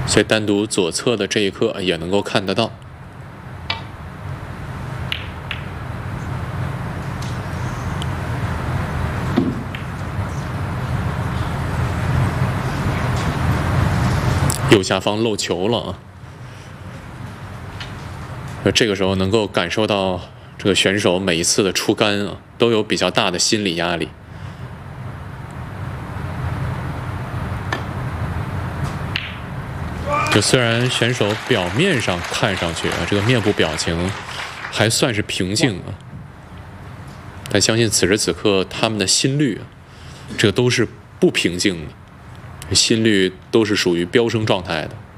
所以单独左侧的这一刻也能够看得到。右下方漏球了啊！这个时候能够感受到这个选手每一次的出杆啊，都有比较大的心理压力。就虽然选手表面上看上去这个面部表情还算是平静啊，但相信此时此刻他们的心率这个都是不平静的，心率都是属于飙升状态的。